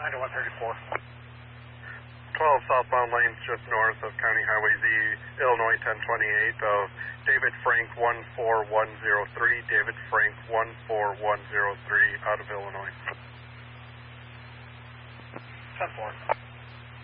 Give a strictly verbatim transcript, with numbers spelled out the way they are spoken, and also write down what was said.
ninety-one thirty-four. twelve southbound lanes just north of County Highway Z, Illinois ten twenty-eight of David Frank one four one zero three, David Frank one four one zero three out of Illinois. ten four.